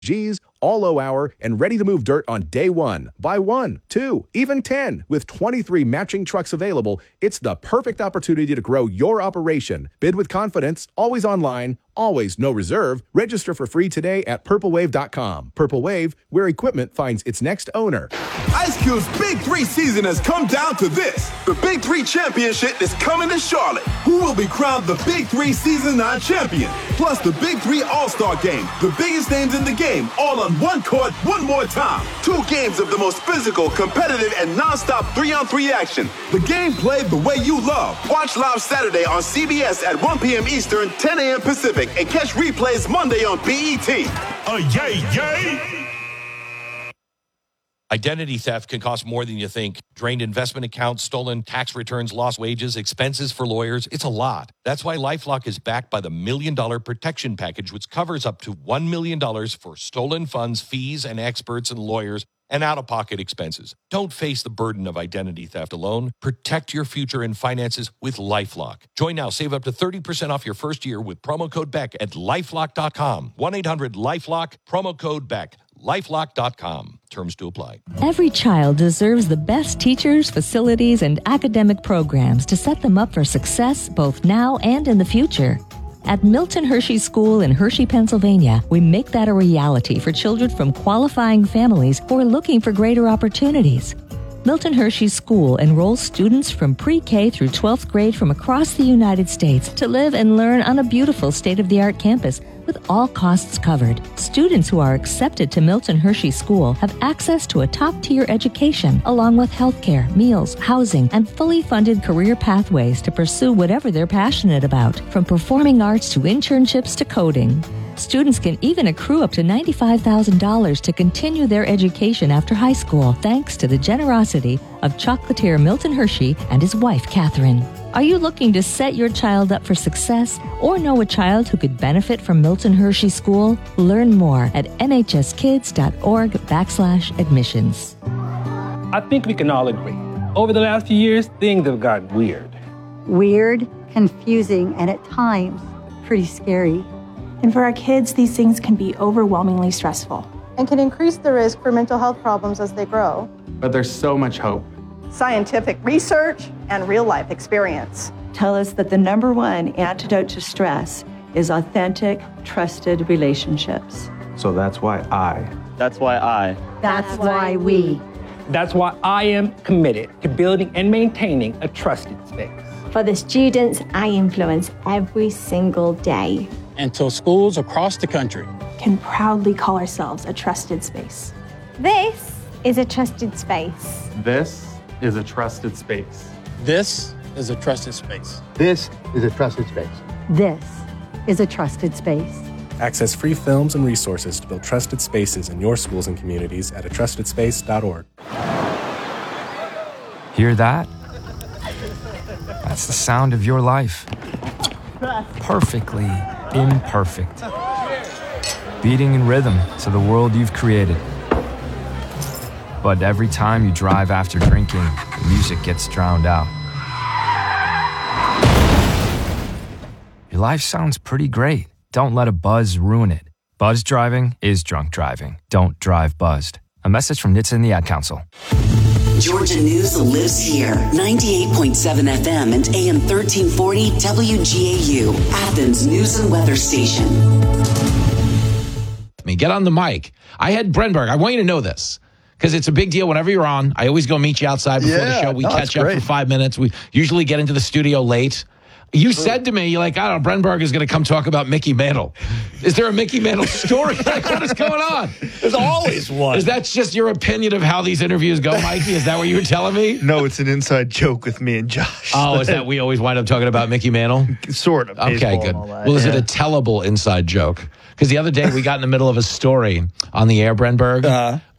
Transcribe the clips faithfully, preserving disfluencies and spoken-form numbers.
G's, all low hour, and ready to move dirt on day one. Buy one, two, even ten. With twenty-three matching trucks available, it's the perfect opportunity to grow your operation. Bid with confidence, always online, always no reserve. Register for free today at purple wave dot com. Purple Wave, where equipment finds its next owner. Ice Cube's Big Three season has come down to this. The Big Three Championship is coming to Charlotte. Who will be crowned the Big Three Season nine champion? Plus the Big Three All-Star Game. The biggest names in the game, all on one court, one more time. Two games of the most physical, competitive, and non-stop three-on-three action. The game played the way you love. Watch live Saturday on C B S at one p.m. Eastern, ten a.m. Pacific, and catch replays Monday on B E T. Oh, yay, yay! Identity theft can cost more than you think. Drained investment accounts, stolen tax returns, lost wages, expenses for lawyers. It's a lot. That's why LifeLock is backed by the Million Dollar Protection Package, which covers up to one million dollars for stolen funds, fees, and experts and lawyers, and out-of-pocket expenses. Don't face the burden of identity theft alone. Protect your future and finances with LifeLock. Join now. Save up to thirty percent off your first year with promo code Beck at lifelock dot com. one eight hundred lifelock, promo code Beck. lifelock dot com. Terms to apply. Every child deserves the best teachers, facilities, and academic programs to set them up for success both now and in the future. At Milton Hershey School in Hershey, Pennsylvania, we make that a reality for children from qualifying families who are looking for greater opportunities. Milton Hershey School enrolls students from pre-K through twelfth grade from across the United States to live and learn on a beautiful state-of-the-art campus with all costs covered. Students who are accepted to Milton Hershey School have access to a top-tier education, along with healthcare, meals, housing, and fully funded career pathways to pursue whatever they're passionate about, from performing arts to internships to coding. Students can even accrue up to ninety-five thousand dollars to continue their education after high school, thanks to the generosity of chocolatier Milton Hershey and his wife, Catherine. Are you looking to set your child up for success or know a child who could benefit from Milton Hershey School? Learn more at mhskids.org backslash admissions. I think we can all agree. Over the last few years, things have gotten weird. Weird, confusing, and at times, pretty scary. And for our kids, these things can be overwhelmingly stressful. And can increase the risk for mental health problems as they grow. But there's so much hope. Scientific research and real-life experience tell us that the number one antidote to stress is authentic, trusted relationships. So that's why I. That's why I. That's, that's why we. That's why I am committed to building and maintaining a trusted space. For the students I influence every single day. Until schools across the country can proudly call ourselves a trusted space. This is a trusted space. This is a trusted space. This is a trusted space. This is a trusted space. This is a trusted space. Access free films and resources to build trusted spaces in your schools and communities at a trusted space dot org. Hear that? That's the sound of your life. Perfectly imperfect. Beating in rhythm to the world you've created. But every time you drive after drinking, the music gets drowned out. Your life sounds pretty great. Don't let a buzz ruin it. Buzz driving is drunk driving. Don't drive buzzed. A message from N H T S A and the Ad Council. Georgia News lives here. ninety-eight point seven F M and A M thirteen forty W G A U, Athens News and Weather Station. Me, get on the mic. I had Brenberg. I want you to know this because it's a big deal whenever you're on. I always go meet you outside before yeah, the show. We no, catch up great. for five minutes. We usually get into the studio late. You said to me, you're like, I don't know, Brenberg is going to come talk about Mickey Mantle. Is there a Mickey Mantle story? Like, what is going on? There's always one. Is that just your opinion of how these interviews go, Mikey? Is that what you were telling me? No, it's an inside joke with me and Josh. Oh, is that we always wind up talking about Mickey Mantle? Sort of. Okay, good. That, well, is yeah. it a tellable inside joke? Because the other day we got in the middle of a story on the air, Brenberg, uh-huh.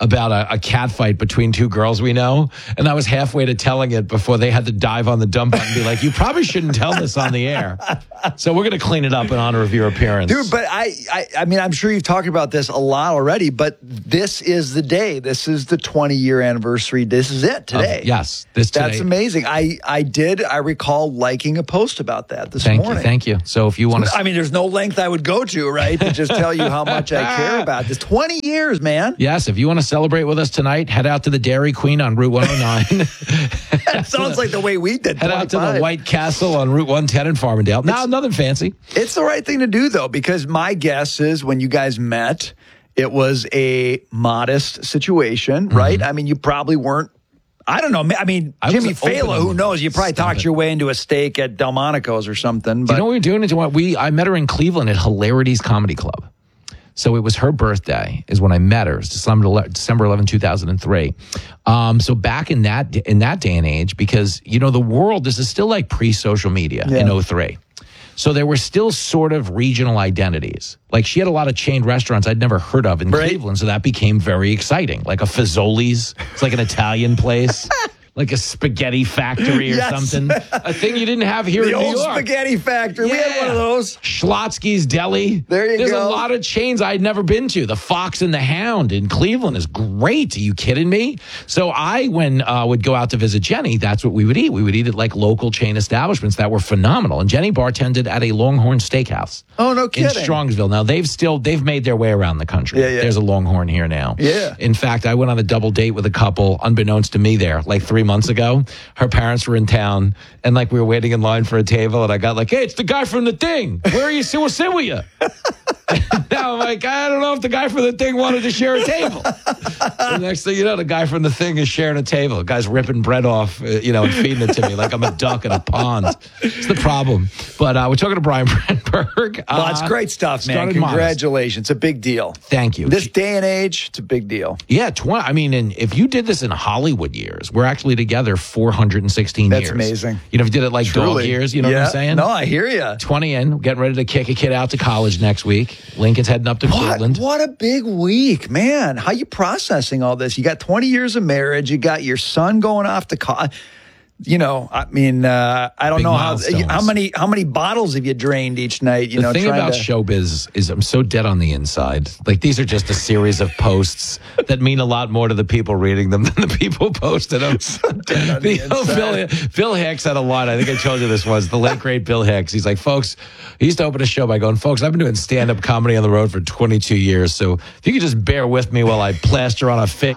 about a, a cat fight between two girls we know. And I was halfway to telling it before they had to dive on the dump button and be like, you probably shouldn't tell this on the air. So we're going to clean it up in honor of your appearance. Dude, but I, I I mean, I'm sure you've talked about this a lot already, but this is the day. This is the twenty-year anniversary. This is it today. Uh, yes, this today. That's amazing. I, I did, I recall liking a post about that this thank morning. You, thank you. So if you want to... I mean, there's no length I would go to, right, to just tell you how much I care about this. twenty years, man. Yes, if you want to celebrate with us tonight, head out to the Dairy Queen on Route one oh nine. That sounds like the way we did. Head out to the White Castle on Route one ten in Farmingdale. No, nothing fancy. It's the right thing to do, though, because my guess is when you guys met, it was a modest situation, mm-hmm. right? I mean, you probably weren't. I don't know. I mean, I Jimmy Fallon, who knows? You probably talked it. your way into a steak at Delmonico's or something. But do you know what we were doing? We I met her in Cleveland at Hilarities Comedy Club. So it was her birthday is when I met her. It was December eleventh, two thousand three. Um, so back in that in that day and age, because, you know, the world, this is still like pre-social media yeah. in oh three. So there were still sort of regional identities. Like she had a lot of chained restaurants I'd never heard of in right. Cleveland. So that became very exciting. Like a Fazoli's. It's like an Italian place. Like a spaghetti factory or yes. something. A thing you didn't have here the in New York. The old spaghetti factory. Yeah. We had one of those. Schlotsky's Deli. There you There's go. There's a lot of chains I'd never been to. The Fox and the Hound in Cleveland is great. Are you kidding me? So I, when uh, would go out to visit Jenny, that's what we would eat. We would eat at like local chain establishments that were phenomenal. And Jenny bartended at a Longhorn Steakhouse. Oh, no kidding. In Strongsville. Now, they've still, they've made their way around the country. Yeah, yeah. There's a Longhorn here now. Yeah. In fact, I went on a double date with a couple, unbeknownst to me there, like three months ago. Her parents were in town, and like we were waiting in line for a table, and I got like, hey, it's the guy from The Thing. Where are you? We'll sit with you. Now I'm like, I don't know if the guy from The Thing wanted to share a table. The next thing you know, the guy from The Thing is sharing a table. The guy's ripping bread off, uh, you know, and feeding it to me like I'm a duck in a pond. It's the problem. But uh, we're talking to Brian Brenberg. Well, it's uh, great stuff, man. Congratulations. Modest. It's a big deal. Thank you. This day and age, it's a big deal. Yeah, twenty. I mean, and if you did this in Hollywood years, we're actually together four hundred sixteen That's years. That's amazing. You know, if you did it like Truly. dog years, you know yeah. what I'm saying? No, I hear you. twenty in, getting ready to kick a kid out to college next week. Lincoln's heading up to what, Cleveland. What a big week, man. How you processing all this? You got twenty years of marriage. You got your son going off to college. You know, I mean, uh, I don't Big know how milestones. how many how many bottles have you drained each night? You the know, thing about to... showbiz is I'm so dead on the inside. Like these are just a series of posts that mean a lot more to the people reading them than the people posted them. So dead on the, the oh, Bill, Bill Hicks had a line. I think I told you this was the late great Bill Hicks. He's like, folks, he used to open a show by going, folks, I've been doing stand up comedy on the road for twenty-two years, so if you could just bear with me while I plaster on a fit.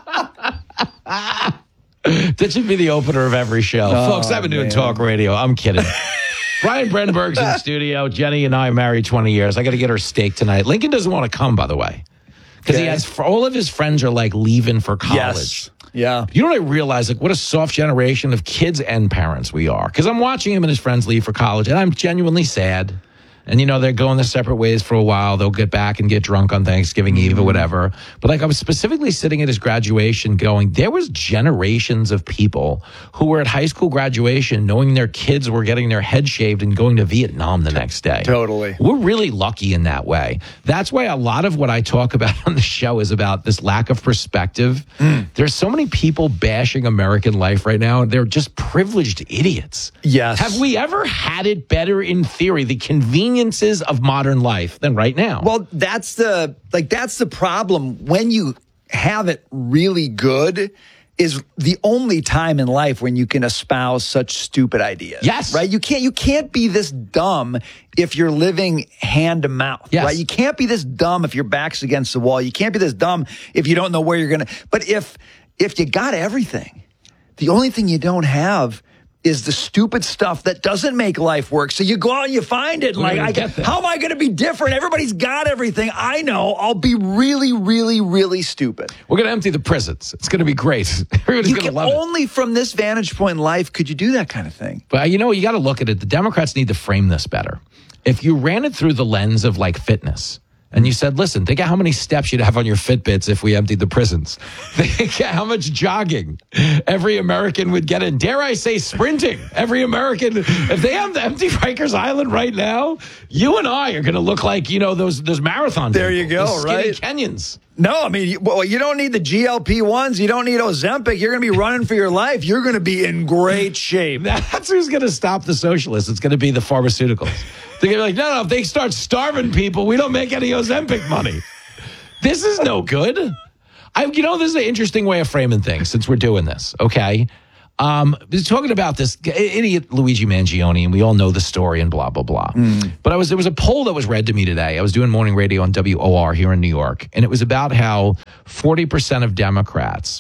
That should be the opener of every show. Oh, folks, I've been doing man. talk radio. I'm kidding. Brian Brenberg's in the studio. Jenny and I are married twenty years. I got to get her steak tonight. Lincoln doesn't want to come, by the way, because okay. he has all of his friends are like leaving for college. Yes. Yeah. You know what I realize? Like, what a soft generation of kids and parents we are. Because I'm watching him and his friends leave for college, and I'm genuinely sad. And, you know, they're going their separate ways for a while. They'll get back and get drunk on Thanksgiving Eve or whatever. But, like, I was specifically sitting at his graduation going, there was generations of people who were at high school graduation knowing their kids were getting their head shaved and going to Vietnam the next day. Totally. We're really lucky in that way. That's why a lot of what I talk about on the show is about this lack of perspective. Mm. There's so many people bashing American life right now. They're just privileged idiots. Yes. Have we ever had it better in theory? The convenience of modern life than right now. Well, that's the like that's the problem. When you have it really good is the only time in life when you can espouse such stupid ideas. Yes. Right? You can't you can't be this dumb if you're living hand to mouth. Yes. Right? You can't be this dumb if your back's against the wall. You can't be this dumb if you don't know where you're gonna but if if you got everything, the only thing you don't have is the stupid stuff that doesn't make life work. So you go out and you find it. Like, I get how am I going to be different? Everybody's got everything. I know. I'll be really, really, really stupid. We're going to empty the prisons. It's going to be great. Everybody's going to love it. Only from this vantage point in life could you do that kind of thing. But, you know, you got to look at it. The Democrats need to frame this better. If you ran it through the lens of, like, fitness, and you said, listen, think of how many steps you'd have on your Fitbits if we emptied the prisons. Think of how much jogging every American would get in. Dare I say sprinting? Every American, if they have to empty Rikers Island right now, you and I are going to look like, you know, those those marathon There people, you go, those skinny right? Kenyans. No, I mean, you, well, you don't need the G L P ones. You don't need Ozempic. You're going to be running for your life. You're going to be in great shape. That's who's going to stop the socialists. It's going to be the pharmaceuticals. They're going to be like, no, no, if they start starving people, we don't make any Ozempic money. This is no good. I, you know, this is an interesting way of framing things since we're doing this, okay? Um, was talking about this idiot Luigi Mangione, and we all know the story and blah, blah, blah. Mm. But I was there was a poll that was read to me today. I was doing morning radio on W O R here in New York, and it was about how forty percent of Democrats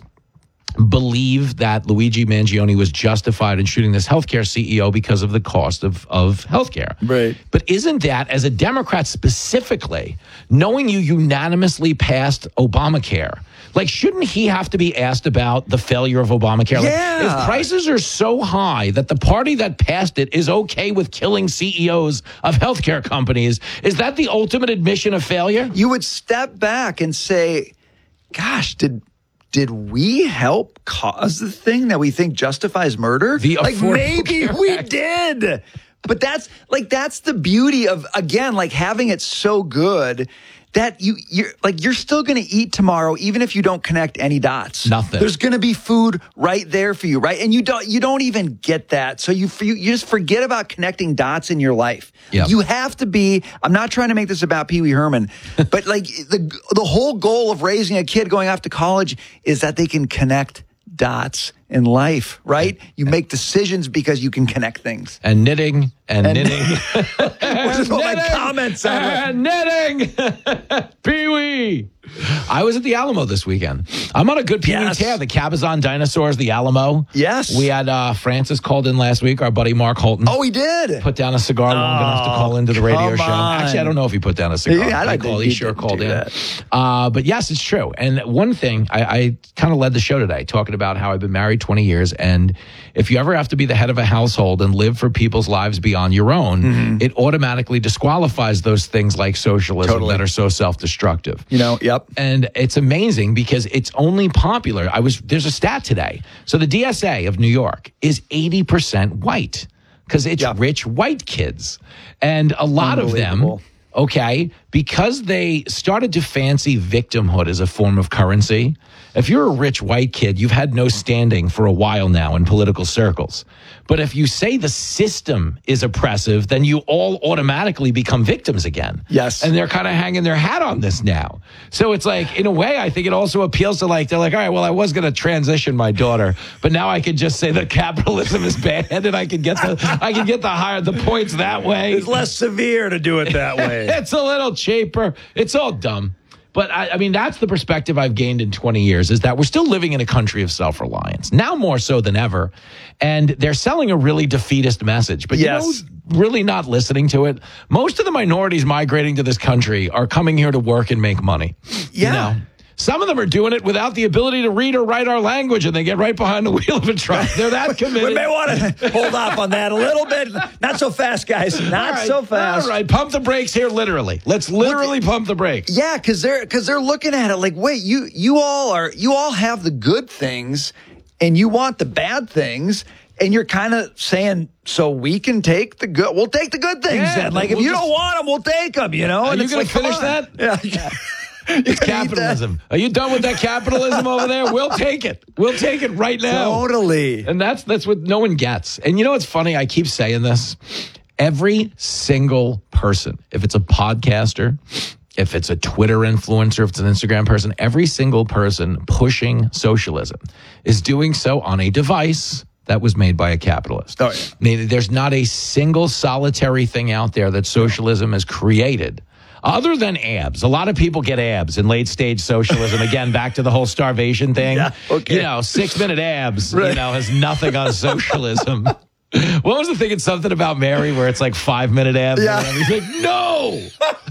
believe that Luigi Mangione was justified in shooting this healthcare C E O because of the cost of, of healthcare. Right. But isn't that, as a Democrat specifically, knowing you unanimously passed Obamacare, like, shouldn't he have to be asked about the failure of Obamacare? Yeah. Like, if prices are so high that the party that passed it is okay with killing C E Os of healthcare companies, is that the ultimate admission of failure? You would step back and say, gosh, did... Did we help cause the thing that we think justifies murder? The like Affordable maybe Care we Act. did. But that's like that's the beauty of, again, like having it so good that you you're like you're still going to eat tomorrow even if you don't connect any dots. Nothing. There's going to be food right there for you, right? And you don't you don't even get that. So you you, you just forget about connecting dots in your life. Yep. You have to be, I'm not trying to make this about Pee Wee Herman, but like the the whole goal of raising a kid going off to college is that they can connect dots in life, right? You make decisions because you can connect things. And knitting and, And- knitting. What is all my Knitting comments on it? and knitting. Pee-wee. I was at the Alamo this weekend. I'm on a good Pee-wee Yes. tear. The Cabazon Dinosaurs, the Alamo. Yes. We had uh, Francis called in last week, our buddy Mark Holton. Oh, he did. Put down a cigar long enough to call into the radio come show. on. Actually, I don't know if he put down a cigar. Yeah, I I don't called. think He, he sure did called do in. that. Uh, but yes, it's true. And one thing, I, I kind of led the show today talking about how I've been married twenty years. And if you ever have to be the head of a household and live for people's lives beyond your own, Mm-hmm. it automatically disqualifies those things like socialism Totally. that are so self-destructive. You know, yep. And it's amazing because it's only popular. I was there's a stat today. So the D S A of New York is eighty percent white because it's Yep. rich white kids. And a lot of them, Unbelievable. okay, because they started to fancy victimhood as a form of currency. If you're a rich white kid, you've had no standing for a while now in political circles. But if you say the system is oppressive, then you all automatically become victims again. Yes. And they're kind of hanging their hat on this now. So it's like, in a way, I think it also appeals to like, they're like, all right, well, I was going to transition my daughter, but now I can just say that capitalism is bad and I can get the, I can get the higher, the points that way. It's less severe to do it that way. It's a little cheaper. It's all dumb. But I, I mean, that's the perspective I've gained in twenty years is that we're still living in a country of self-reliance, now more so than ever. And they're selling a really defeatist message. But Yes. you know, really not listening to it. Most of the minorities migrating to this country are coming here to work and make money. Yeah. You know? Some of them are doing it without the ability to read or write our language, and they get right behind the wheel of a truck. They're that committed. We may want to hold off on that a little bit. Not so fast, guys. Not All right, so fast. All right, pump the brakes here, literally. Let's literally pump the brakes. Yeah, because they're because they're looking at it like, wait, you you all are you all have the good things, and you want the bad things, and you're kind of saying, so we can take the good. We'll take the good things Yeah, then. Like if we'll you just- don't want them, we'll take them. You know. Are and you it's going like, to finish come on. that? Yeah. It's capitalism. Are you done with that capitalism over there? We'll take it. We'll take it right now. Totally. And that's that's what no one gets. And you know what's funny? I keep saying this. Every single person, if it's a podcaster, if it's a Twitter influencer, if it's an Instagram person, every single person pushing socialism is doing so on a device that was made by a capitalist. Oh, yeah. I mean, there's not a single solitary thing out there that socialism has created. Other than abs, a lot of people get abs in late stage socialism. Again, back to the whole starvation thing. Yeah, okay. You know, six minute abs, Right. you know, has nothing on socialism. What was the thing in Something About Mary where it's like five minute abs? Yeah. And he's like, no.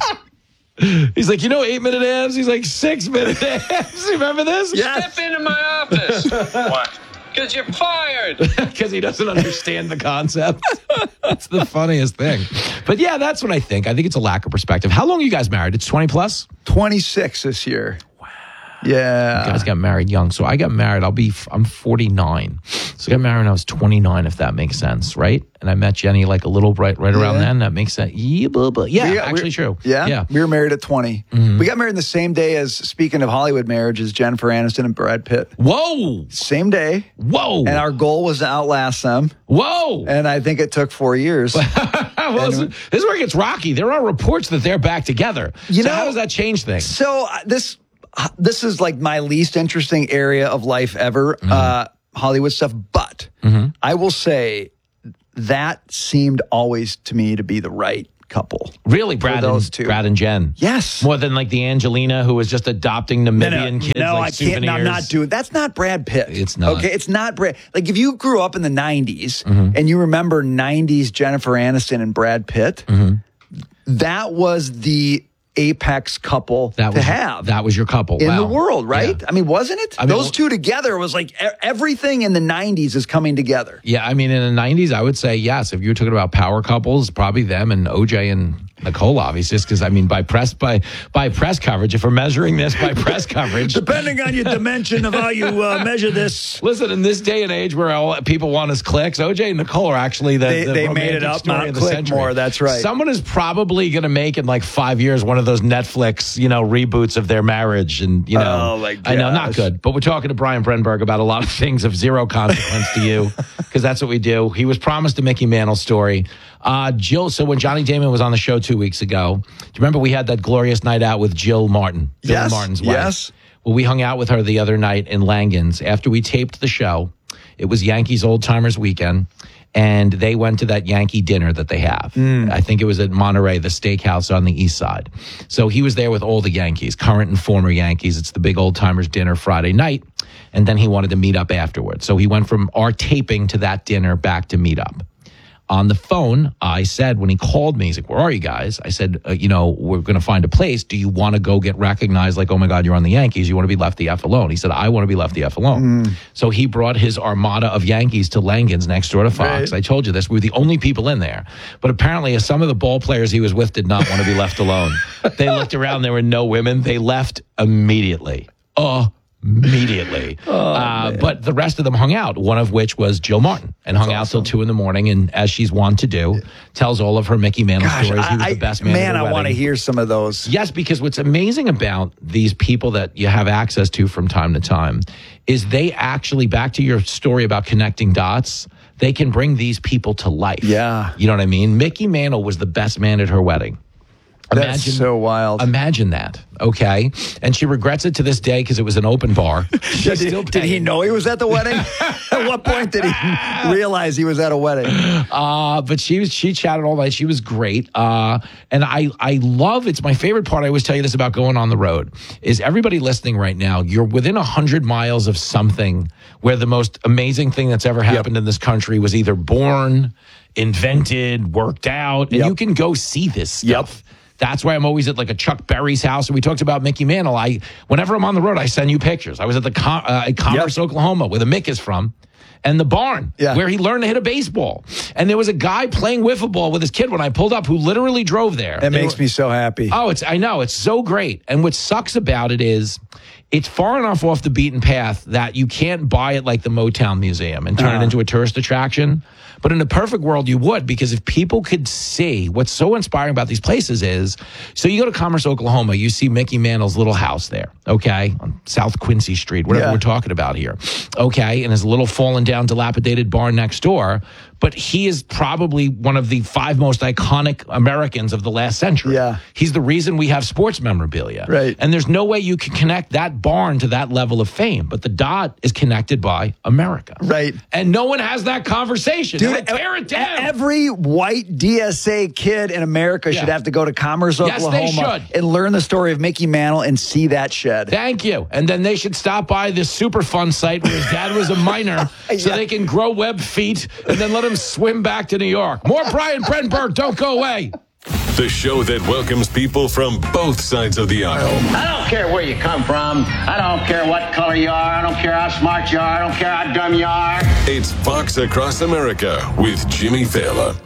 He's like, you know, eight minute abs? He's like, six minute abs. You remember this? Yes. Step into my office. What? Because you're fired. Because he doesn't understand the concept. That's the funniest thing. But yeah, that's what I think. I think it's a lack of perspective. How long are you guys married? It's twenty plus? twenty-six this year. Yeah. You guys got married young. So I got married. I'll be, I'm forty-nine. So I got married when I was twenty-nine, if that makes sense, right? And I met Jenny like a little right, right around Yeah. then. That makes sense. Yeah, blah, blah. yeah We- actually we- true. Yeah? Yeah. We were married at twenty. Mhm. We got married the same day as, speaking of Hollywood marriages, Jennifer Aniston and Brad Pitt. Whoa. Same day. Whoa. And our goal was to outlast them. Whoa. And I think it took four years. Well, this, this is where it gets rocky. There are reports that they're back together. You so know- how does that change things? So uh, this uh, this is like my least interesting area of life ever, Mm-hmm. uh, Hollywood stuff. But I will say that seemed always to me to be the right couple. Really, Brad For those and two. Brad and Jen. Yes. More than like the Angelina who was just adopting Namibian kids no, like I souvenirs. can't. No, I'm not doing. That's not Brad Pitt. It's not. Okay, it's not Brad. Like if you grew up in the nineties Mm-hmm. and you remember nineties Jennifer Aniston and Brad Pitt, Mm-hmm. that was the apex couple That to was have. That was your couple in wow. the world, right? Yeah. I mean, wasn't it? I mean, Those two together was like e- everything in the nineties is coming together. Yeah, I mean, in the nineties, I would say yes. If you were talking about power couples, probably them and O J and Nicole, obviously, because I mean, by press by by press coverage, if we're measuring this by press coverage, Depending on your dimension of how you uh, measure this. listen, in this day and age where all people want is clicks, O J and Nicole are actually the, They- the they made romantic it up, story not of the click century. more, that's right. Someone is probably going to make in like five years one of those Netflix, you know, reboots of their marriage, and you know, Oh, my I know, not gosh. good. But we're talking to Brian Brenberg about a lot of things of zero consequence to you, because that's what we do. He was promised a Mickey Mantle story. Uh, Jill, so when Johnny Damon was on the show two weeks ago, do you remember we had that glorious night out with Jill Martin, Billy Yes, Martin's wife? yes. Well, we hung out with her the other night in Langens after we taped the show. It was Yankees Old Timers Weekend, and they went to that Yankee dinner that they have. I think it was at Monterey, the steakhouse on the east side. So he was there with all the Yankees, current and former Yankees. It's the big Old Timers dinner Friday night, and then he wanted to meet up afterwards. So he went from our taping to that dinner back to meet up. On the phone, I said, when he called me, he's like, where are you guys? I said, uh, you know, we're going to find a place. Do you want to go get recognized like, oh my God, you're on the Yankees. You want to be left the F alone. He said, I want to be left the F alone. So he brought his armada of Yankees to Langens next door to Fox. Right. I told you this. We were the only people in there. But apparently some of the ball players he was with did not want to be left alone. They looked around. There were no women. They left immediately. Uh Immediately. uh, but the rest of them hung out, one of which was Jill Martin, and hung out till two in the morning. And as she's wont to do, tells all of her Mickey Mantle Gosh, stories. He was I, the best man. man, at her I want to wedding. hear some of those. Yes, because what's amazing about these people that you have access to from time to time is they actually, back to your story about connecting dots, they can bring these people to life. Yeah. You know what I mean? Mickey Mantle was the best man at her wedding. That's so wild. Imagine that, okay? And she regrets it to this day because it was an open bar. She's Did, still did he know he was at the wedding? At what point did he realize he was at a wedding? Uh, but she was she chatted all night. She was great. Uh, and I I love, it's my favorite part. I always tell you this about going on the road, is everybody listening right now, you're within one hundred miles of something where the most amazing thing that's ever happened in this country was either born, invented, worked out, and Yep. you can go see this stuff. That's why I'm always at like a Chuck Berry's house. And we talked about Mickey Mantle. I, whenever I'm on the road, I send you pictures. I was at the Com- uh, at Commerce, Oklahoma, where the Mick is from, and the barn Yeah. where he learned to hit a baseball. And there was a guy playing wiffle ball with his kid when I pulled up who literally drove there. That They makes were- me so happy. Oh, it's I know. It's so great. And what sucks about it is it's far enough off the beaten path that you can't buy it like the Motown Museum and turn Uh-huh. it into a tourist attraction. But in a perfect world, you would, because if people could see what's so inspiring about these places is, so you go to Commerce, Oklahoma, you see Mickey Mantle's little house there, okay, on South Quincy Street, whatever Yeah. we're talking about here, okay, and his little fallen down, dilapidated barn next door. But he is probably one of the five most iconic Americans of the last century. Yeah. He's the reason we have sports memorabilia. Right. And there's no way you can connect that barn to that level of fame. But the dot is connected by America. Right. And no one has that conversation. Dude, They would tear it down. Every white D S A kid in America Yeah. should have to go to Commerce, Yes, they Oklahoma, should. and learn the story of Mickey Mantle and see that shed. Thank you. And then they should stop by this super fun site where his dad was a minor so Yeah. they can grow web feet and then let him swim back to New York. More Brian Brenberg. Don't go away. The show that welcomes people from both sides of the aisle. I don't care where you come from. I don't care what color you are. I don't care how smart you are. I don't care how dumb you are. It's Fox Across America with Jimmy Fallon.